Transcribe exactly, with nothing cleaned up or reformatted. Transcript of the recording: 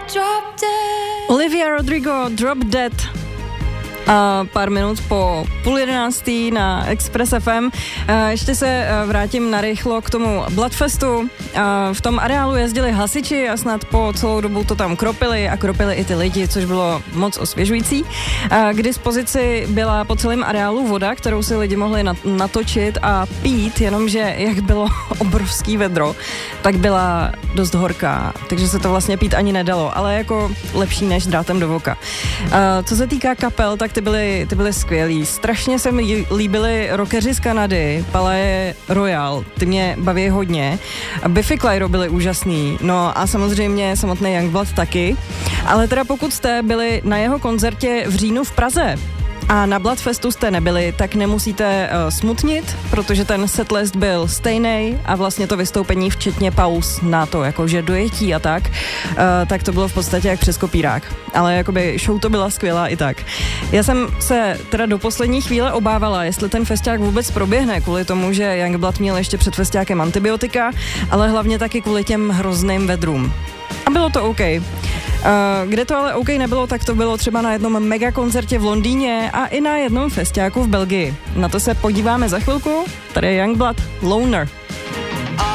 Olivia Rodrigo, Drop Dead. A pár minut po půl jedenáctý na Express F M. Ještě se vrátím narychlo k tomu Bloodfestu. V tom areálu jezdili hasiči a snad po celou dobu to tam kropili a kropili i ty lidi, což bylo moc osvěžující. K dispozici byla po celém areálu voda, kterou si lidi mohli natočit a pít, jenomže jak bylo obrovský vedro, tak byla dost horká, takže se to vlastně pít ani nedalo, ale jako lepší než drátem do voka. Co se týká kapel, tak ty byly, ty byly skvělý. Strašně se mi líbili rockeři z Kanady, Palais Royal, ty mě baví hodně. Biffy Clyro byli úžasný, no a samozřejmě samotný Youngblood taky. Ale teda pokud jste byli na jeho koncertě v říjnu v Praze a na Bloodfestu jste nebyli, tak nemusíte uh, smutnit, protože ten setlist byl stejný a vlastně to vystoupení včetně pauz na to, jakože dojetí a tak, uh, tak to bylo v podstatě jak přes kopírák. Ale jakoby show to byla skvělá i tak. Já jsem se teda do poslední chvíle obávala, jestli ten festiák vůbec proběhne, kvůli tomu, že Youngblood měl ještě před festiákem antibiotika, ale hlavně taky kvůli těm hrozným vedrům. A bylo to OK. Uh, kde to ale OK nebylo, tak to bylo třeba na jednom megakoncertě v Londýně a i na jednom festiáku v Belgii. Na to se podíváme za chvilku. Tady je Youngblood, Loner.